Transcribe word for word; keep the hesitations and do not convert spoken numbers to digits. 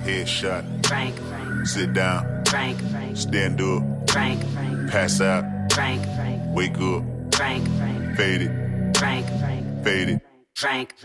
Headshot. Frank. Sit down. Frank. Stand up. Frank. Pass out. Frank. Wake up. Frank. Fade it. Frank. Fade it. Frank.